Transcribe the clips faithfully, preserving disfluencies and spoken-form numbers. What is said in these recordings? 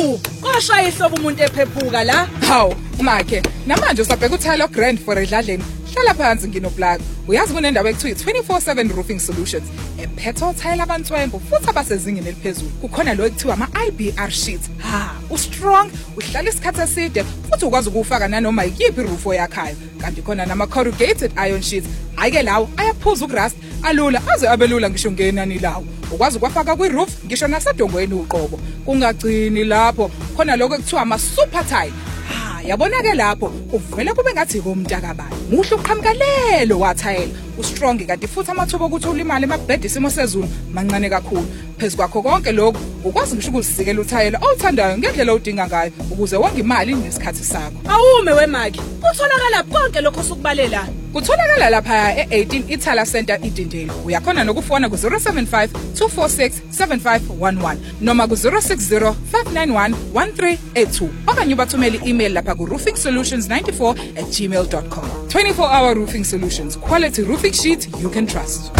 Hawu, koshaya ihlobo umuntu ephephuka la. Hawu, makhe, namanje usabheka uThayela Grand for edladleni. Hlala phansi nginoplug. Uyazi kunendawo ekuthiwa twenty-four seven Roofing Solutions. Ephetho Thayela abantswembo futhi abasezingeni eliphezulu. Kukhona lo ekuthiwa ama-I B R sheets. Ha, ustrong, uhlala isikhathi eside futhi ukwazi ukufaka nanoma yiphi iroof oyakhayo. Kanti khona nama-corrugated iron sheets. Ayike lawo ayaphuza ukurust, alula aze abelula ngisho ngenani lawo. Ukwazi ukwafaka kwi-roof ngisho nasedongweni uqobo. Kungagcini lapho, khona lokho ekuthiwa ama-super tile. Yabona ke lapho uvela kube ngathi komntakabani muhle uqhamukalelo wathayela ustrong kanti futhi amathuba ukuthi ulimale emabhedi isimo sezulu mancane kakhulu phezukwakho konke lokho ukwazi ngisho ukusikela uthayela awuthandayo ngendlela odinga ngayo ukuze wonge imali nesikhathi sakho awume wemaki utholakala konke lokho sokubalela kutholakala lapha e-eighteen Ithala Center iDindelo uyakhona nokufona ku zero seven five two four six seven five one one noma ku zero six zero five nine one one three eight two okanye ubathumele i-email lapha ku roofing solutions ninety-four at gmail dot com. twenty-four hour Roofing Solutions, quality roofing sheet you can trust.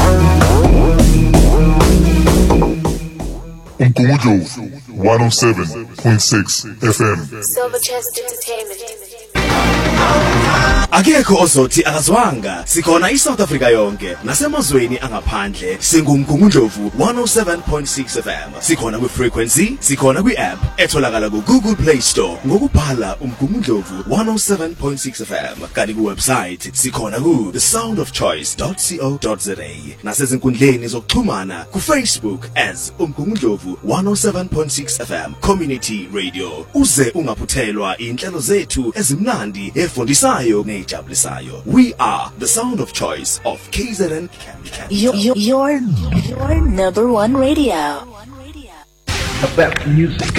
Umgungundlovu one oh seven point six F M. Silverchest Entertainment. Akekho ozothi akazwanga sikhona iSouth Africa yonke nasemazweni angaphandle singumgungundlovu one oh seven point six F M sikhona ku frequency sikhona kwi app etholakala ku Google Play Store ngokubhala umgungundlovu one oh seven point six F M kanti ku website sikhona ku the sound of choice dot co dot za nasezinkundleni zokuxhumana ku Facebook as umgungundlovu one oh seven point six F M community radio uze ungaphuthelwa inhlelo zethu ezimnandi efundisayo nejabulisayo. We are the sound of choice of K Z N. Your, your, your, your number one radio. The best music.